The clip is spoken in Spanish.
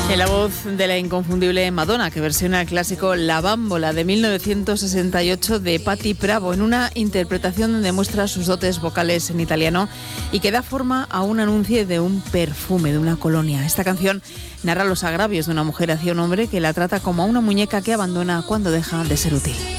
En la voz de la inconfundible Madonna, que versiona el clásico La Bambola de 1968 de Patti Pravo, en una interpretación donde muestra sus dotes vocales en italiano y que da forma a un anuncio de un perfume, de una colonia. Esta canción narra los agravios de una mujer hacia un hombre que la trata como a una muñeca que abandona cuando deja de ser útil.